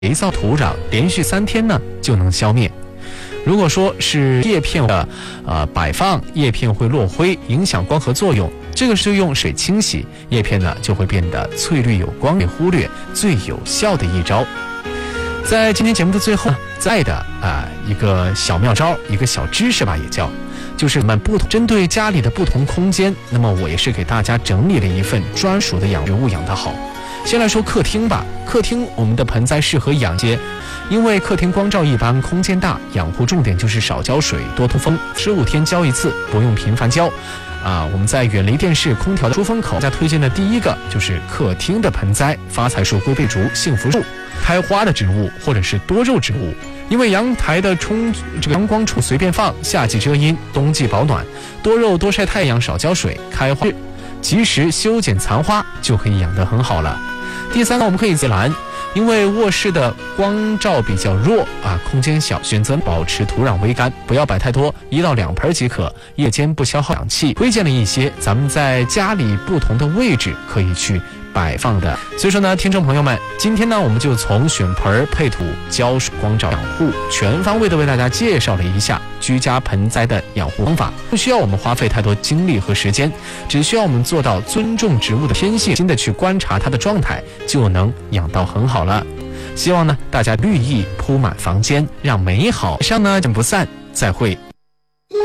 肥皂土壤连续3天呢就能消灭。如果说是叶片的摆放，叶片会落灰，影响光合作用，这个是用水清洗，叶片呢就会变得翠绿有光，被忽略最有效的一招。在今天节目的最后，再的一个小妙招，一个小知识吧，也叫，就是我们针对家里的不同空间，那么我也是给大家整理了一份专属的养植物养得好。先来说客厅吧，客厅我们的盆栽适合养些，因为客厅光照一般，空间大，养护重点就是少浇水，多通风，15天浇一次，不用频繁浇。我们在远离电视、空调的出风口，大家推荐的第一个就是客厅的盆栽，发财树、龟背竹、幸福树，开花的植物或者是多肉植物。因为阳台的阳光处随便放，夏季遮阴，冬季保暖，多肉多晒太阳，少浇水，开花及时修剪残花，就可以养得很好了。第三个，我们可以自然，因为卧室的光照比较弱空间小，选择保持土壤微干，不要摆太多，1到2盆即可，夜间不消耗氧气。推荐了一些咱们在家里不同的位置可以去摆放的。所以说呢，听众朋友们，今天呢我们就从选盆、配土、浇水、光照、养护全方位的为大家介绍了一下居家盆栽的养护方法，不需要我们花费太多精力和时间，只需要我们做到尊重植物的天性，心的去观察它的状态，就能养到很好了。希望呢大家绿意铺满房间，让美好上呢不散，再会。